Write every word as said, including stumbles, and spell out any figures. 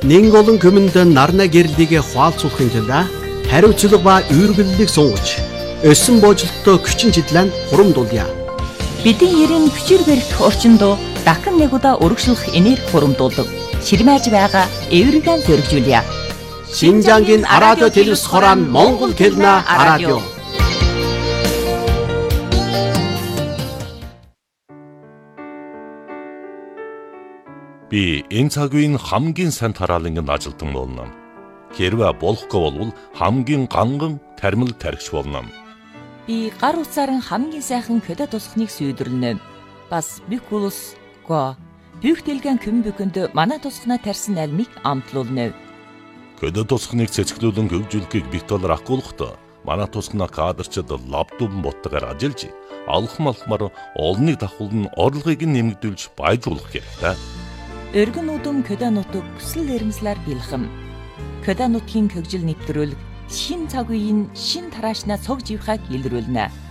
Нэн олон көмөнд нарна гэрлийг хуалцуулахын тулд хариуцлага ба үүргэллийг сунгаж, өссөн бooжилттой хүчин чиглэн хурамдуулъя. Бидний ерийн хүчээр барих орчинд дахин нэг удаа өргөжлөх энерги хурамдуулдаг. Ширмэж байгаа эвригэн зөргижүүлье. Шинжангийн радио телевиз хорон Монгол хэлний радио. Би энэ цаг үеийн хамгийн сайн тараалангийн ажилтан болно. Хэрвээ болохгүй бол хамгийн ганган тармил тархич болно. Би гар утсаар хамгийн сайхан көдө тусахныг сүйдэрнэ. Бас бүх улс го бүх дэлгэн көм бүхэнд манай тусахнаа тарьсан альмыг амтлуулна. Көдө тусахныг цэцгэлүүлэн хөгжүүлэхийг битолор ахгуулахдаа манай тусахнаа кадрчид лаптоп боттойгоор ажиллаж алхам алхмаар олныг давхуулн орлогыг нэмэгдүүлж баяжуулах хэрэгтэй. Өргөн үдэм көдө нутаг хүсэл эрмслэр бэлхэм. Көдө нутгийн хөгжил нэвтрүүлэг шин цаг үеийн шин тараашнаа цог живхаг илрүүлнэ.